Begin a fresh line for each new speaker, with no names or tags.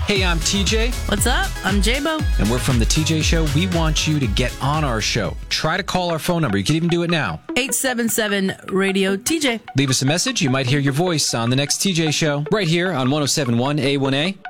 Hey, I'm TJ.
What's up? I'm J-Bo.
And we're from The TJ Show. We want you to get on our show. Try to call our phone number. You can even do it now.
877-RADIO-TJ.
Leave us a message. You might hear your voice on the next TJ Show right here on 107.1 A1A.